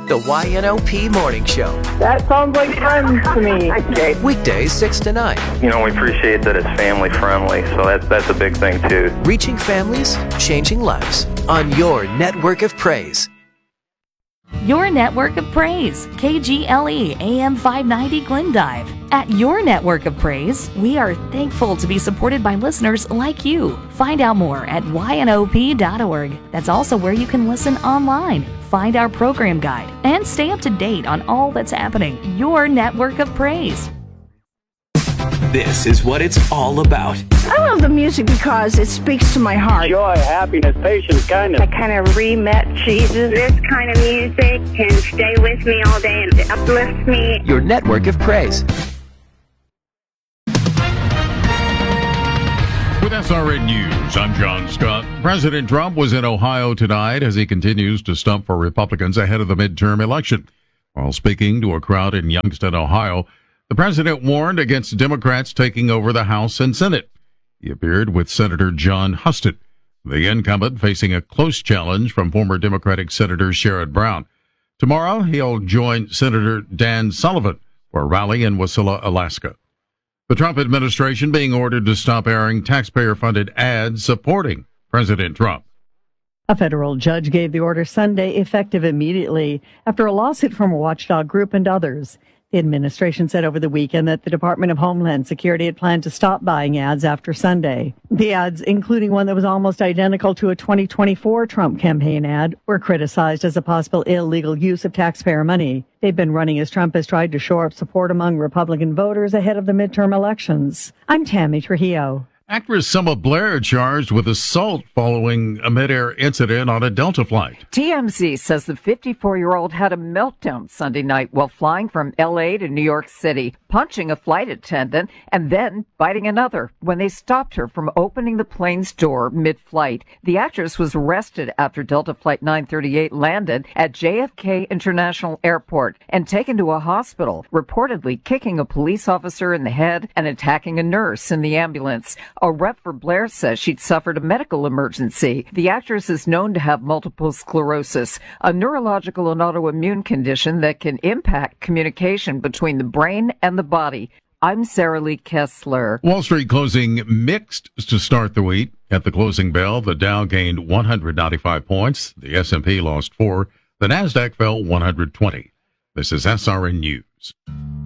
The YNOP Morning Show. That sounds like friends to me. Okay. Weekdays 6 to 9. We appreciate that it's family friendly, so that's a big thing too. Reaching families, changing lives on your network of praise. Your network of praise, KGLE AM 590 Glendive. At your network of praise, we are thankful to be supported by listeners like you. Find out more at ynop.org. That's also where you can listen online, find our program guide, and stay up to date on all that's happening. Your network of praise. This is what it's all about. I love the music because it speaks to my heart. Joy, happiness, patience, kindness. I kind of re-met Jesus. This kind of music can stay with me all day and uplift me. Your network of praise. With SRN News, I'm John Scott. President Trump was in Ohio tonight as he continues to stump for Republicans ahead of the midterm election. While speaking to a crowd in Youngstown, Ohio, the president warned against Democrats taking over the House and Senate. He appeared with Senator John Huston, the incumbent facing a close challenge from former Democratic Senator Sherrod Brown. Tomorrow, he'll join Senator Dan Sullivan for a rally in Wasilla, Alaska. The Trump administration being ordered to stop airing taxpayer-funded ads supporting President Trump. A federal judge gave the order Sunday, effective immediately, after a lawsuit from a watchdog group and others. The administration said over the weekend that the Department of Homeland Security had planned to stop buying ads after Sunday. The ads, including one that was almost identical to a 2024 Trump campaign ad, were criticized as a possible illegal use of taxpayer money. They've been running as Trump has tried to shore up support among Republican voters ahead of the midterm elections. I'm Tammy Trujillo. Actress Selma Blair charged with assault following a mid-air incident on a Delta flight. TMZ says the 54-year-old had a meltdown Sunday night while flying from L.A. to New York City, punching a flight attendant and then biting another when they stopped her from opening the plane's door mid-flight. The actress was arrested after Delta Flight 938 landed at JFK International Airport and taken to a hospital, reportedly kicking a police officer in the head and attacking a nurse in the ambulance. A rep for Blair says she'd suffered a medical emergency. The actress is known to have multiple sclerosis, a neurological and autoimmune condition that can impact communication between the brain and the body. I'm Sarah Lee Kessler. Wall Street closing mixed to start the week. At the closing bell, the Dow gained 195 points. The S&P lost 4. The Nasdaq fell 120. This is SRN News.